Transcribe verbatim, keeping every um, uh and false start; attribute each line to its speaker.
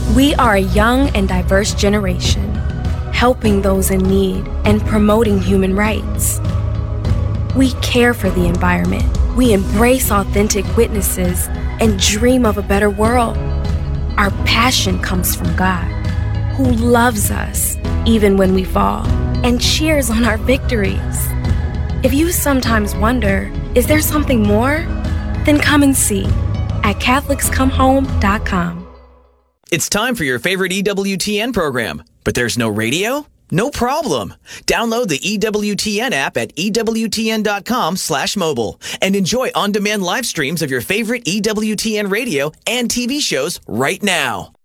Speaker 1: We are a young and diverse generation, helping those in need and promoting human rights. We care for the environment. We embrace authentic witnesses and dream of a better world. Our passion comes from God, who loves us even when we fall and cheers on our victories. If you sometimes wonder, is there something more? Then come and see at Catholics Come Home dot com.
Speaker 2: It's time for your favorite E W T N program, but there's no radio? No problem. Download the E W T N app at E W T N dot com slash mobile and enjoy on-demand live streams of your favorite E W T N radio and T V shows right now.